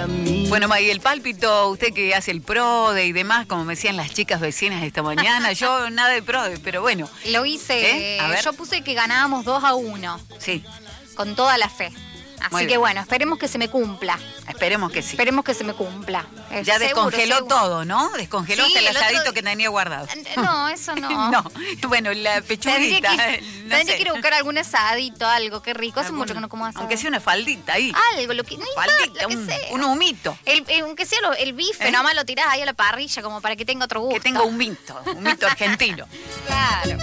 para mí. Bueno, Maggie, el pálpito, usted que hace el PRODE y demás, como me decían las chicas vecinas esta mañana, yo nada de PRODE, pero bueno. Lo hice, A ver. yo puse que ganábamos 2-1, Sí, con toda la fe. Muy Así que bien. bueno, esperemos que se me cumpla. esperemos que sí. Esperemos que se me cumpla. Ya Seguro, descongeló seguro. todo, ¿no? Descongeló Sí, hasta el el otro asadito día- que tenía guardado. No, eso no. No, bueno, la pechuguita, Tendría que ir a buscar algún asadito, algo, qué rico. Hace mucho que no como asado. Aunque sea una faldita ahí. Algo, lo que, no Faldita, lo que un, sea. un humito. Aunque sea el bife, ¿Eh? nomás lo tirás ahí a la parrilla como para que tenga otro gusto. Que tenga un mito argentino. Claro.